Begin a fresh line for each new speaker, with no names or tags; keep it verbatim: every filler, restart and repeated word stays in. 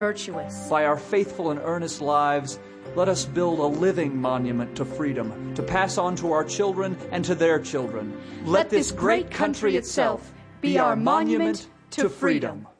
virtuous.
By our faithful and earnest lives, let us build a living monument to freedom, to pass on to our children and to their children.
Let this great country itself be our monument to freedom.